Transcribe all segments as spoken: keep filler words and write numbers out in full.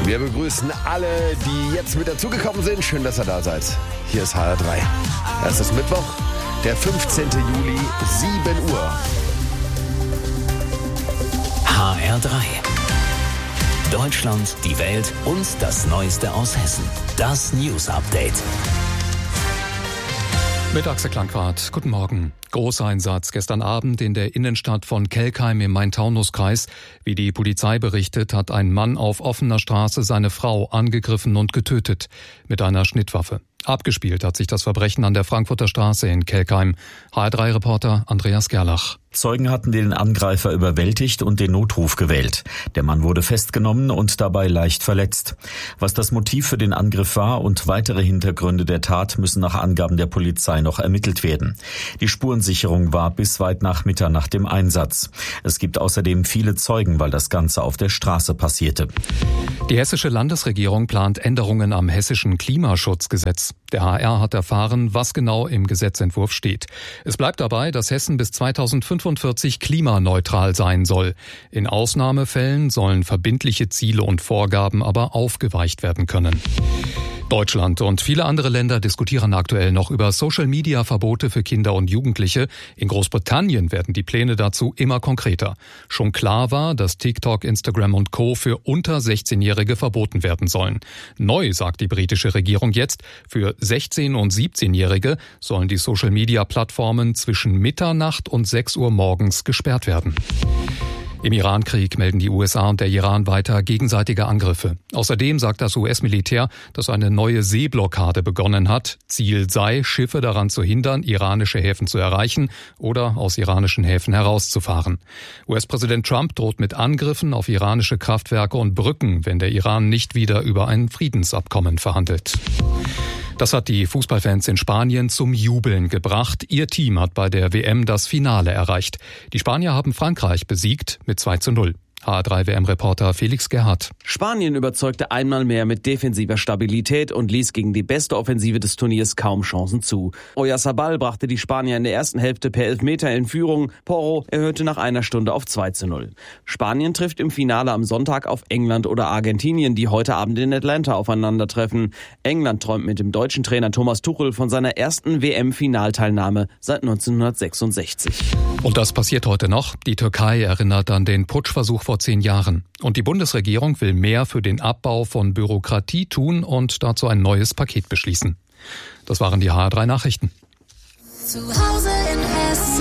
Wir begrüßen alle, die jetzt mit dazugekommen sind. Schön, dass ihr da seid. Hier ist H R drei. Es ist Mittwoch, der fünfzehnten Juli, sieben Uhr. H R drei. Deutschland, die Welt und das Neueste aus Hessen. Das News Update. Mit Axel Klangquart. Guten Morgen. Großeinsatz gestern Abend in der Innenstadt von Kelkheim im Main-Taunus-Kreis. Wie die Polizei berichtet, hat ein Mann auf offener Straße seine Frau angegriffen und getötet mit einer Schnittwaffe. Abgespielt hat sich das Verbrechen an der Frankfurter Straße in Kelkheim. H R drei Reporter Andreas Gerlach. Zeugen hatten den Angreifer überwältigt und den Notruf gewählt. Der Mann wurde festgenommen und dabei leicht verletzt. Was das Motiv für den Angriff war und weitere Hintergründe der Tat müssen nach Angaben der Polizei noch ermittelt werden. Die Spurensicherung war bis weit nach Mitternacht im Einsatz. Es gibt außerdem viele Zeugen, weil das Ganze auf der Straße passierte. Die hessische Landesregierung plant Änderungen am hessischen Klimaschutzgesetz. Der H R hat erfahren, was genau im Gesetzentwurf steht. Es bleibt dabei, dass Hessen bis zweitausendfünfundvierzig klimaneutral sein soll. In Ausnahmefällen sollen verbindliche Ziele und Vorgaben aber aufgeweicht werden können. Deutschland und viele andere Länder diskutieren aktuell noch über Social-Media-Verbote für Kinder und Jugendliche. In Großbritannien werden die Pläne dazu immer konkreter. Schon klar war, dass TikTok, Instagram und Co. für unter sechzehnjährige verboten werden sollen. Neu sagt die britische Regierung jetzt, für sechzehn- und siebzehnjährige sollen die Social-Media-Plattformen zwischen Mitternacht und sechs Uhr morgens gesperrt werden. Im Irankrieg melden die U S A und der Iran weiter gegenseitige Angriffe. Außerdem sagt das U S-Militär, dass eine neue Seeblockade begonnen hat. Ziel sei, Schiffe daran zu hindern, iranische Häfen zu erreichen oder aus iranischen Häfen herauszufahren. U S-Präsident Trump droht mit Angriffen auf iranische Kraftwerke und Brücken, wenn der Iran nicht wieder über ein Friedensabkommen verhandelt. Das hat die Fußballfans in Spanien zum Jubeln gebracht. Ihr Team hat bei der W M das Finale erreicht. Die Spanier haben Frankreich besiegt mit zwei zu null. H R drei W M-Reporter Felix Gerhardt. Spanien überzeugte einmal mehr mit defensiver Stabilität und ließ gegen die beste Offensive des Turniers kaum Chancen zu. Oyarzabal brachte die Spanier in der ersten Hälfte per Elfmeter in Führung. Porro erhöhte nach einer Stunde auf zwei zu null. Spanien trifft im Finale am Sonntag auf England oder Argentinien, die heute Abend in Atlanta aufeinandertreffen. England träumt mit dem deutschen Trainer Thomas Tuchel von seiner ersten W M-Finalteilnahme seit neunzehnhundertsechsundsechzig. Und das passiert heute noch. Die Türkei erinnert an den Putschversuch vor zehn Jahren. Und die Bundesregierung will mehr für den Abbau von Bürokratie tun und dazu ein neues Paket beschließen. Das waren die H R drei Nachrichten. Zu Hause in Hessen.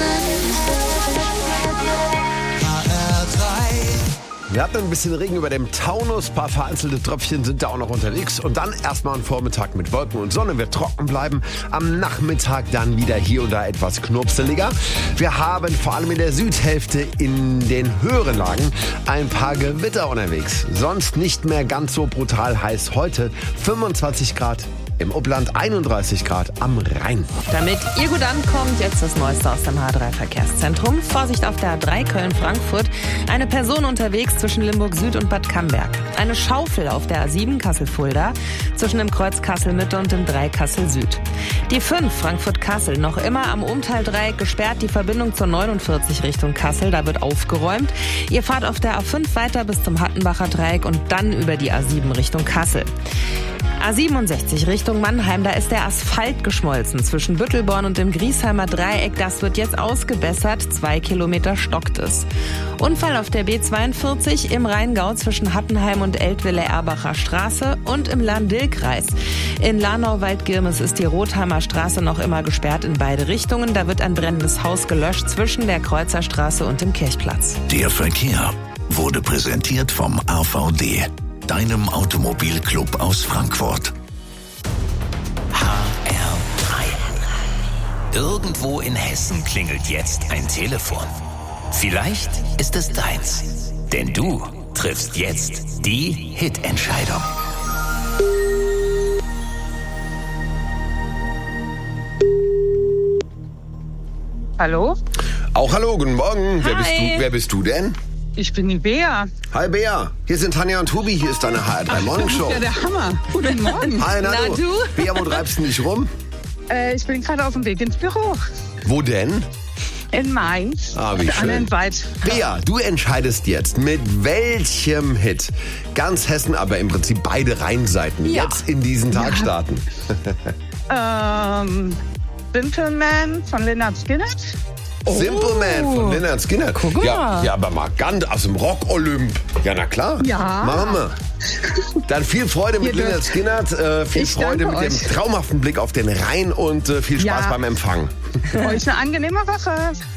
H R drei. Wir hatten ein bisschen Regen über dem Taunus, ein paar vereinzelte Tröpfchen sind da auch noch unterwegs und dann erstmal ein Vormittag mit Wolken und Sonne, wird trocken bleiben, am Nachmittag dann wieder hier und da etwas knurpseliger. Wir haben vor allem in der Südhälfte in den höheren Lagen ein paar Gewitter unterwegs, sonst nicht mehr ganz so brutal heiß. Heute fünfundzwanzig Grad. Im Upland einunddreißig Grad am Rhein. Damit ihr gut ankommt, jetzt das Neueste aus dem H R drei Verkehrszentrum. Vorsicht auf der A drei Köln-Frankfurt. Eine Person unterwegs zwischen Limburg Süd und Bad Camberg. Eine Schaufel auf der A sieben Kassel-Fulda zwischen dem Kreuz Kassel-Mitte und dem Dreieck Kassel-Süd. Die fünf Frankfurt-Kassel noch immer am Umtal-Dreieck gesperrt. Die Verbindung zur neunundvierzig Richtung Kassel, da wird aufgeräumt. Ihr fahrt auf der A fünf weiter bis zum Hattenbacher Dreieck und dann über die A sieben Richtung Kassel. A siebenundsechzig Richtung Mannheim, da ist der Asphalt geschmolzen zwischen Büttelborn und dem Griesheimer Dreieck. Das wird jetzt ausgebessert, zwei Kilometer stockt es. Unfall auf der B zweiundvierzig im Rheingau zwischen Hattenheim und Eltville-Erbacher Straße und im Lahn-Dill-Kreis. In Lahnau-Waldgirmes ist die Rotheimer Straße noch immer gesperrt in beide Richtungen. Da wird ein brennendes Haus gelöscht zwischen der Kreuzerstraße und dem Kirchplatz. Der Verkehr wurde präsentiert vom A V D. Deinem Automobilclub aus Frankfurt. H R drei. Irgendwo in Hessen klingelt jetzt ein Telefon. Vielleicht ist es deins. Denn du triffst jetzt die Hitentscheidung. Hallo? Auch hallo, guten Morgen. Wer bist, Hi. du, wer bist du denn? Ich bin die Bea. Hi Bea, hier sind Tanja und Tobi, hier ist deine H R drei Morgenshow. Ja, der Hammer. Guten Morgen. Hi, na, Na du? du? Bea, wo treibst du dich rum? Äh, ich bin gerade auf dem Weg ins Büro. Wo denn? In Mainz. Ah, wie auf der schön. anderen Seite. Bea, du entscheidest jetzt, mit welchem Hit ganz Hessen, aber im Prinzip beide Rheinseiten Ja. jetzt in diesen Tag starten. Ähm, Simple Man von Lynyrd Skynyrd. Simple Man von Lynyrd Skynyrd. Guck Ja, mal. ja, aber markant aus dem Rock-Olymp. Ja, na klar. Ja. Machen wir. Dann viel Freude mit Ihr Lynyrd dürft- Skynyrd, äh, viel Ich Freude danke mit euch. dem traumhaften Blick auf den Rhein und äh, viel Spaß Ja. beim Empfang. Euch eine angenehme Woche.